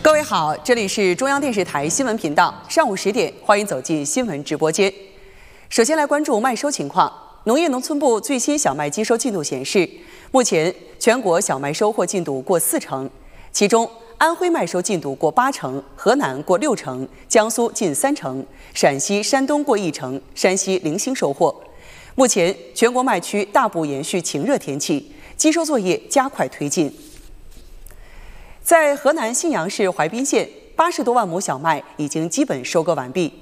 各位好，这里是中央电视台新闻频道，上午10点，欢迎走进新闻直播间。首先来关注麦收情况。农业农村部最新小麦机收进度显示，目前全国小麦收获进度过40%，其中安徽麦收进度过80%，河南过60%，江苏近30%，陕西、山东过1%，山西零星收获。目前全国麦区大部延续晴热天气，机收作业加快推进。在河南信阳市淮滨县，80多万亩小麦已经基本收割完毕。